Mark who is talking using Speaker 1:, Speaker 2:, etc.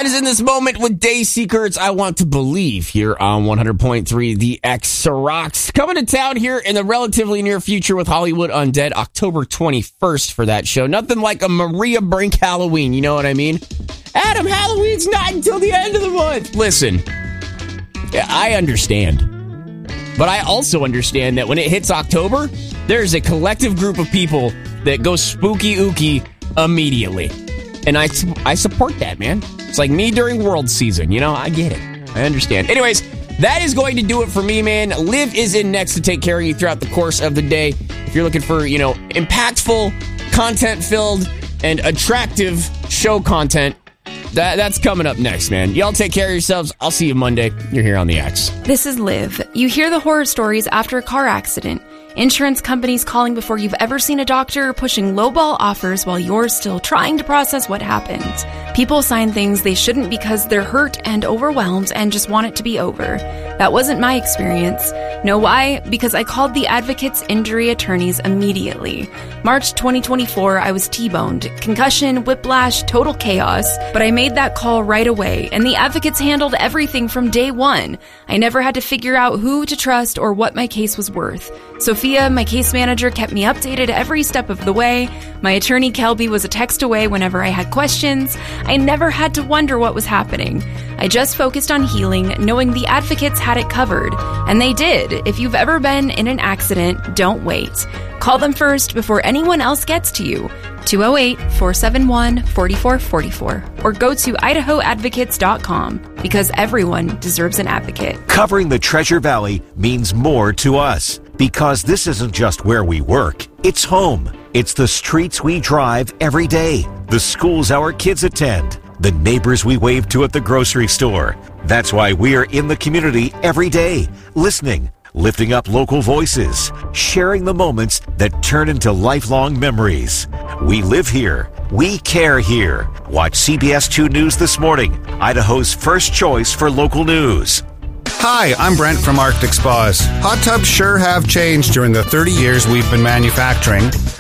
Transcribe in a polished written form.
Speaker 1: That is In This Moment with Dayseeker. It's I Want to Believe here on 100.3 The X Rocks. Coming to town here in the relatively near future with Hollywood Undead, October 21st for that show. Nothing like a Maria Brink Halloween, you know what I mean? Adam, Halloween's not until the end of the month. Listen, I understand. But I also understand that when it hits October, there's a collective group of people that go spooky ooky immediately. And I support that, man. It's like me during World season. You know, I get it. I understand. Anyways, that is going to do it for me, man. Liv is in next to take care of you throughout the course of the day. If you're looking for, impactful, content-filled, and attractive show content, that's coming up next, man. Y'all take care of yourselves. I'll see you Monday. You're here on The X.
Speaker 2: This is Liv. You hear the horror stories after a car accident. Insurance companies calling before you've ever seen a doctor, pushing lowball offers while you're still trying to process what happened. People sign things they shouldn't because they're hurt and overwhelmed and just want it to be over. That wasn't my experience. Know why? Because I called the Advocates Injury Attorneys immediately. March 2024, I was T-boned. Concussion, whiplash, total chaos. But I made that call right away, and the Advocates handled everything from day one. I never had to figure out who to trust or what my case was worth. Sophia, my case manager, kept me updated every step of the way. My attorney, Kelby, was a text away whenever I had questions. I never had to wonder what was happening. I just focused on healing, knowing the Advocates had it covered. And they did. If you've ever been in an accident, don't wait. Call them first before anyone else gets to you. 208-471-4444. Or go to idahoadvocates.com, because everyone deserves an advocate.
Speaker 3: Covering the Treasure Valley means more to us, because this isn't just where we work. It's home. It's the streets we drive every day, the schools our kids attend, the neighbors we wave to at the grocery store. That's why we're in the community every day, listening, lifting up local voices, sharing the moments that turn into lifelong memories. We live here. We care here. Watch CBS 2 News This Morning, Idaho's first choice for local news.
Speaker 4: Hi, I'm Brent from Arctic Spas. Hot tubs sure have changed during the 30 years we've been manufacturing.